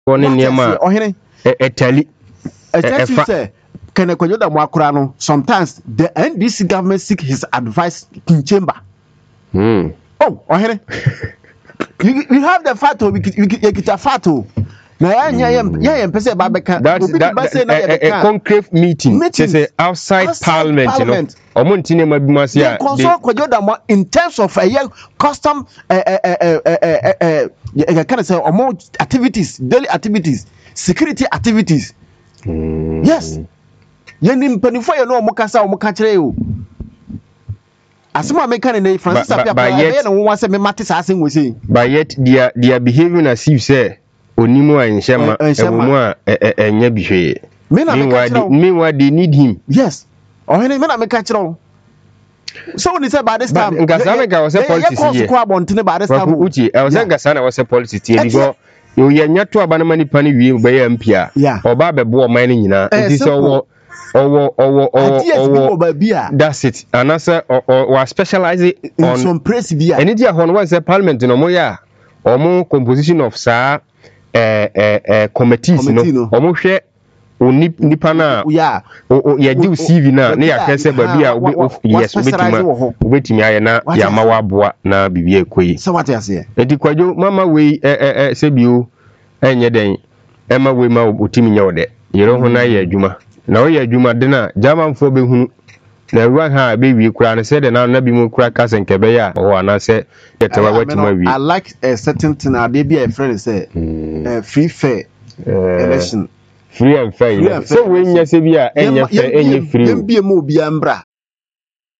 one niema etali say can I call you the Makurano? Sometimes the NDC government seek his advice in chamber. Oh, you have the fato, you get a fato. That's a concrete meeting. Outside Parliament. You know, in terms of custom kind of say activities, daily activities, security activities. Yes. Yenim penifo ye no omukasa omukachire o. Asema make an Francis Apia na won say me mate sa asen we say. But yet they are behaving as if say onimu anshema emu a enya bihwe. Meanwhile they need him. Yes. Ohene me na make achiro. So when he said by this time Ngasana was a politics here. By this time Uchi I was Ngasana was a politics here because you nyato abanama nipa ni wie be MPA oba bebo man nyina nti so that's it and answer or specialize on some press bia any dia hon was a parliament no mo ya omo composition of sa committees no omo hwe nipa na ya do CV na ya kese ba bia yes obetimi aye na ya mawaboa na bibia ekoyi so what you say edi kwadwo mama we sebio enye den ema we ma otimi nyode yero ho na ya adwuma na o ya adwuma de na German fo be hu na ruwa ha be wi kura na se de na bi mu kura kasen kebe ya o ana se yetewa watima wi. I like a certain thing dey be a friend say free fair election free and fair so we nya se bia enye fair enye free dem bia mo bia mbra